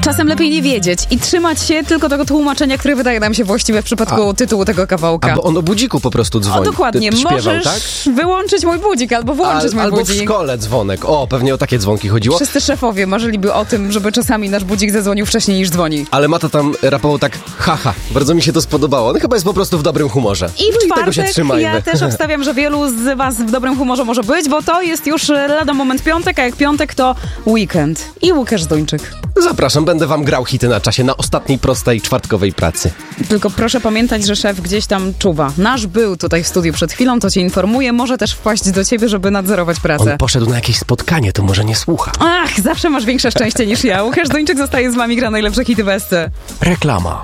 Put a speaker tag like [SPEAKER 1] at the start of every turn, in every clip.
[SPEAKER 1] Czasem lepiej nie wiedzieć i trzymać się tylko tego tłumaczenia, które wydaje nam się właściwe w przypadku tytułu tego kawałka.
[SPEAKER 2] Albo on o budziku po prostu dzwoni.
[SPEAKER 1] O, dokładnie.
[SPEAKER 2] Śpiewał,
[SPEAKER 1] możesz
[SPEAKER 2] tak?
[SPEAKER 1] wyłączyć mój budzik albo włączyć mój
[SPEAKER 2] albo
[SPEAKER 1] budzik.
[SPEAKER 2] w szkole dzwonek. O, pewnie o takie dzwonki chodziło.
[SPEAKER 1] Wszyscy szefowie marzyliby o tym, żeby czasami nasz budzik zadzwonił wcześniej niż dzwoni.
[SPEAKER 2] Ale Mata tam rapował tak, haha, bardzo mi się to spodobało. On chyba jest po prostu w dobrym humorze.
[SPEAKER 1] I w
[SPEAKER 2] tego się
[SPEAKER 1] czwartek
[SPEAKER 2] trzymajmy.
[SPEAKER 1] ja też obstawiam, że wielu z was w dobrym humorze może być, bo to jest już lada moment piątek, a jak piątek to weekend. I Łukasz Zdończyk.
[SPEAKER 2] Zapraszam, będę wam grał hity na czasie, na ostatniej prostej czwartkowej pracy.
[SPEAKER 1] Tylko proszę pamiętać, że szef gdzieś tam czuwa. Nasz był tutaj w studiu przed chwilą, to cię informuje, może też wpaść do ciebie, żeby nadzorować pracę.
[SPEAKER 2] On poszedł na jakieś spotkanie, to może nie słucha.
[SPEAKER 1] Ach, zawsze masz większe szczęście niż ja. Łukasz Zdończyk zostaje z wami, gra najlepsze hity w SC.
[SPEAKER 2] Reklama.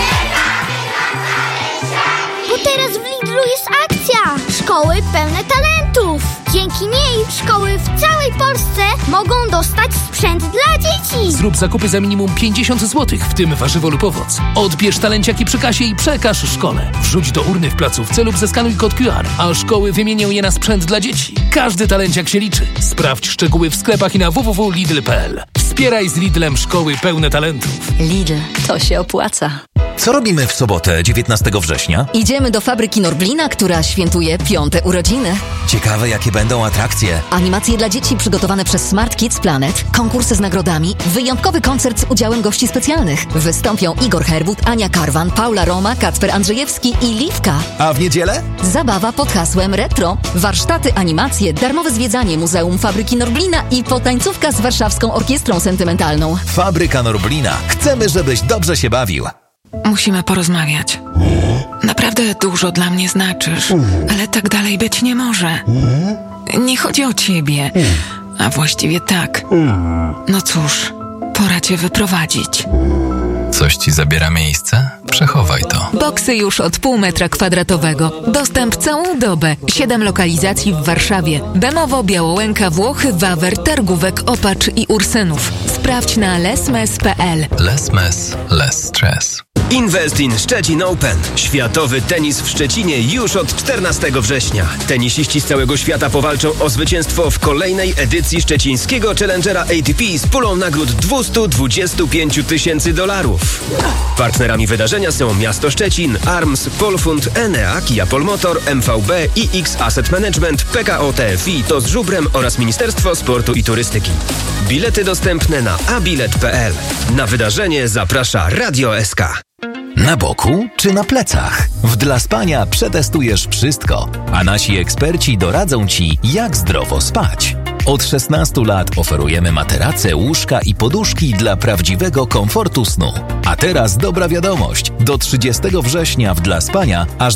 [SPEAKER 3] Bo teraz w Lidlu jest akcja! Szkoły pełne talentów! Dzięki niej szkoły w całej Polsce mogą dostać sprzęt dla dzieci!
[SPEAKER 4] Zrób zakupy za minimum 50 zł, w tym warzywo lub owoc. Odbierz taleciaki przy kasie i przekaż szkole. Wrzuć do urny w placówce lub zeskanuj kod QR, a szkoły wymienią je na sprzęt dla dzieci. Każdy taleciak się liczy. Sprawdź szczegóły w sklepach i na www.lidl.pl. Wspieraj z Lidlem szkoły pełne talentów.
[SPEAKER 5] Lidl, to się opłaca.
[SPEAKER 6] Co robimy w sobotę, 19 września?
[SPEAKER 5] Idziemy do fabryki Norblina, która świętuje 5. urodziny.
[SPEAKER 6] Ciekawe, jakie będą atrakcje.
[SPEAKER 5] Animacje dla dzieci przygotowane przez Smart Kids Planet, konkursy z nagrodami, wyjątkowy koncert z udziałem gości specjalnych. Wystąpią Igor Herwód, Ania Karwan, Paula Roma, Kacper Andrzejewski i Liwka.
[SPEAKER 6] A w niedzielę?
[SPEAKER 5] Zabawa pod hasłem retro, warsztaty, animacje, darmowe zwiedzanie Muzeum Fabryki Norblina i potańcówka z Warszawską Orkiestrą Sentymentalną.
[SPEAKER 6] Fabryka Norblina. Chcemy, żebyś dobrze się bawił.
[SPEAKER 7] Musimy porozmawiać. Naprawdę dużo dla mnie znaczysz, ale tak dalej być nie może. Nie chodzi o ciebie, a właściwie tak. No cóż, pora cię wyprowadzić.
[SPEAKER 8] Coś ci zabiera miejsce? Przechowaj to.
[SPEAKER 7] Boksy już od 0,5 metra kwadratowego. Dostęp całą dobę. 7 lokalizacji w Warszawie. Bemowo, Białołęka, Włochy, Wawer, Targówek, Opacz i Ursynów. Sprawdź na lesmes.pl.
[SPEAKER 8] Lesmes, less stress.
[SPEAKER 9] Invest in Szczecin Open. Światowy tenis w Szczecinie już od 14 września. Tenisiści z całego świata powalczą o zwycięstwo w kolejnej edycji szczecińskiego Challengera ATP z pulą nagród $225 000. Partnerami wydarzenia są Miasto Szczecin, ARMS, Polfund, Enea, Kia Polmotor, MVB, iX Asset Management, PKO TFI, TOS Żubrem oraz Ministerstwo Sportu i Turystyki. Bilety dostępne na abilet.pl. Na wydarzenie zaprasza Radio SK.
[SPEAKER 6] Na boku czy na plecach? W Dla Spania przetestujesz wszystko, a nasi eksperci doradzą Ci, jak zdrowo spać. Od 16 lat oferujemy materace, łóżka i poduszki dla prawdziwego komfortu snu. A teraz dobra wiadomość. Do 30 września w Dla Spania aż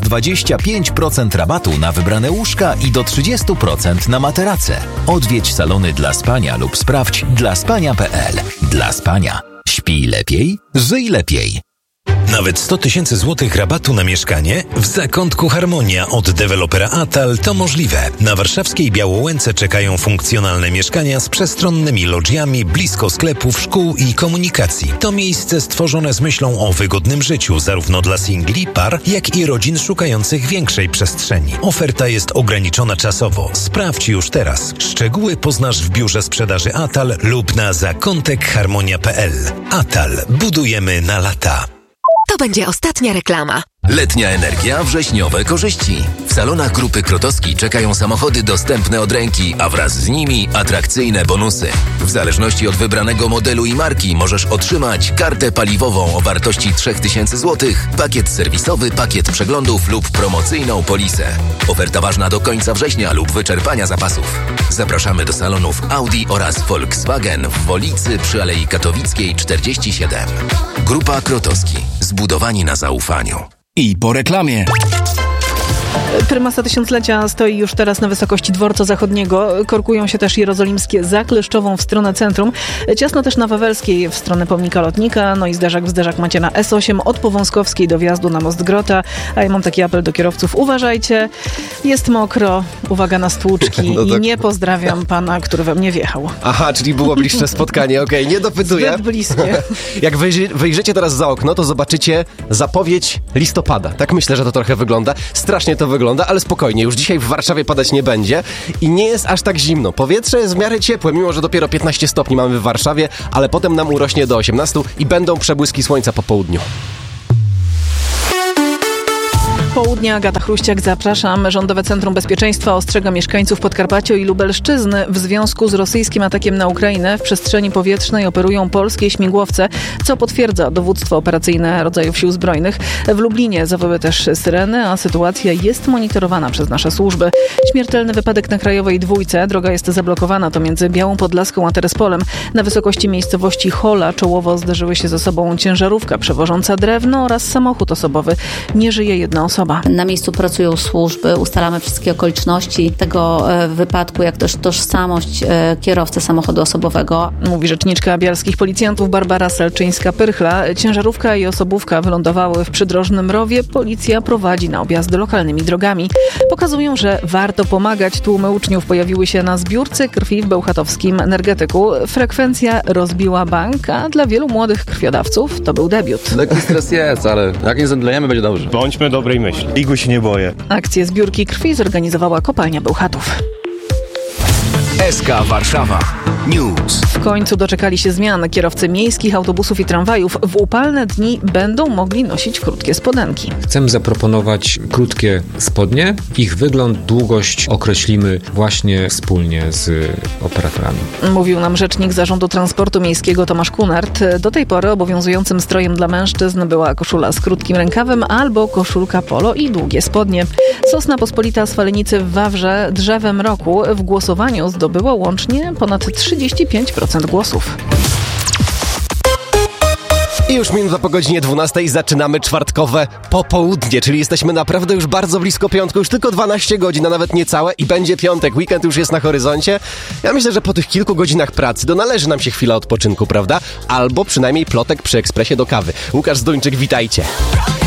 [SPEAKER 6] 25% rabatu na wybrane łóżka i do 30% na materace. Odwiedź salony Dla Spania lub sprawdź dlaspania.pl. Dla Spania. Śpij lepiej, żyj lepiej.
[SPEAKER 10] Nawet 100 000 złotych rabatu na mieszkanie? W zakątku Harmonia od dewelopera Atal to możliwe. Na warszawskiej Białołęce czekają funkcjonalne mieszkania z przestronnymi lodżiami blisko sklepów, szkół i komunikacji. To miejsce stworzone z myślą o wygodnym życiu zarówno dla singli, par, jak i rodzin szukających większej przestrzeni. Oferta jest ograniczona czasowo. Sprawdź już teraz. Szczegóły poznasz w biurze sprzedaży Atal lub na zakątekharmonia.pl. Atal. Budujemy na lata.
[SPEAKER 7] To będzie ostatnia reklama.
[SPEAKER 11] Letnia energia, wrześniowe korzyści. W salonach Grupy Krotowski czekają samochody dostępne od ręki, a wraz z nimi atrakcyjne bonusy. W zależności od wybranego modelu i marki możesz otrzymać kartę paliwową o wartości 3000 zł, pakiet serwisowy, pakiet przeglądów lub promocyjną polisę. Oferta ważna do końca września lub wyczerpania zapasów. Zapraszamy do salonów Audi oraz Volkswagen w Wolicy przy Alei Katowickiej 47. Grupa Krotowski. Zbudowani na zaufaniu.
[SPEAKER 12] I po reklamie.
[SPEAKER 13] Prymasa tysiąclecia stoi już teraz na wysokości dworca zachodniego. Korkują się też jerozolimskie za Kleszczową w stronę centrum. Ciasno też na Wawelskiej w stronę pomnika lotnika. No i zderzak w zderzak macie na S8 od Powązkowskiej do wjazdu na Most Grota. A ja mam taki apel do kierowców. Uważajcie, jest mokro. Uwaga na stłuczki. No tak. I nie pozdrawiam pana, który we mnie wjechał.
[SPEAKER 2] Aha, czyli było bliższe spotkanie. Okej, nie dopytuję.
[SPEAKER 13] Zbyt bliskie.
[SPEAKER 2] Jak wyjrzycie teraz za okno, to zobaczycie zapowiedź listopada. Tak myślę, że to trochę wygląda. Strasznie to wygląda, ale spokojnie, już dzisiaj w Warszawie padać nie będzie i nie jest aż tak zimno. Powietrze jest w miarę ciepłe, mimo że dopiero 15 stopni mamy w Warszawie, ale potem nam urośnie do 18 i będą przebłyski słońca po południu.
[SPEAKER 13] Południa, Agata Chruściak, zapraszam. Rządowe Centrum Bezpieczeństwa ostrzega mieszkańców Podkarpacia i Lubelszczyzny. W związku z rosyjskim atakiem na Ukrainę w przestrzeni powietrznej operują polskie śmigłowce, co potwierdza dowództwo operacyjne rodzajów sił zbrojnych. W Lublinie zawyły też syreny, a sytuacja jest monitorowana przez nasze służby. Śmiertelny wypadek na Krajowej Dwójce. Droga jest zablokowana, to między Białą Podlaską a Terespolem. Na wysokości miejscowości Hola czołowo zderzyły się ze sobą ciężarówka przewożąca drewno oraz samochód osobowy. Nie żyje jedna osoba.
[SPEAKER 12] Na miejscu pracują służby, ustalamy wszystkie okoliczności tego wypadku, jak też tożsamość kierowcy samochodu osobowego.
[SPEAKER 13] Mówi rzeczniczka bialskich policjantów Barbara Salczyńska-Pyrchla. Ciężarówka i osobówka wylądowały w Przydrożnym Rowie. Policja prowadzi na objazdy lokalnymi drogami. Pokazują, że warto pomagać. Tłumy uczniów pojawiły się na zbiórce krwi w bełchatowskim Energetyku. Frekwencja rozbiła bank, a dla wielu młodych krwiodawców to był debiut.
[SPEAKER 14] Lekki stres jest, ale jak nie zemdlejemy, będzie dobrze.
[SPEAKER 15] Bądźmy dobrej myśli. Igły się nie boję.
[SPEAKER 13] Akcję zbiórki krwi zorganizowała kopalnia Bełchatów.
[SPEAKER 11] SK Warszawa News.
[SPEAKER 13] W końcu doczekali się zmian. Kierowcy miejskich autobusów i tramwajów w upalne dni będą mogli nosić krótkie spodenki.
[SPEAKER 16] Chcemy zaproponować krótkie spodnie. Ich wygląd, długość określimy właśnie wspólnie z operatorami.
[SPEAKER 13] Mówił nam rzecznik Zarządu Transportu Miejskiego Tomasz Kunert. Do tej pory obowiązującym strojem dla mężczyzn była koszula z krótkim rękawem albo koszulka polo i długie spodnie. Sosna Pospolita z Falenicy w Wawrze drzewem roku w głosowaniu zdobyło łącznie ponad 35% głosów.
[SPEAKER 2] I już minuta po godzinie 12 zaczynamy czwartkowe popołudnie, czyli jesteśmy naprawdę już bardzo blisko piątku, już tylko 12 godzin, a nawet niecałe i będzie piątek, weekend już jest na horyzoncie. Ja myślę, że po tych kilku godzinach pracy należy nam się chwila odpoczynku, prawda? Albo przynajmniej plotek przy ekspresie do kawy. Łukasz Zduńczyk, witajcie.